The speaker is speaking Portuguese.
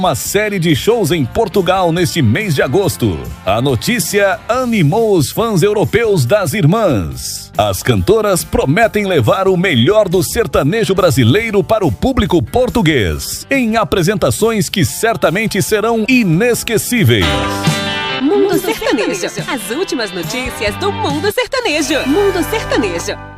Uma série de shows em Portugal neste mês de agosto. A notícia animou os fãs europeus das Irmãs. As cantoras prometem levar o melhor do sertanejo brasileiro para o público português, em apresentações que certamente serão inesquecíveis. Mundo Sertanejo. As últimas notícias do Mundo Sertanejo. Mundo Sertanejo.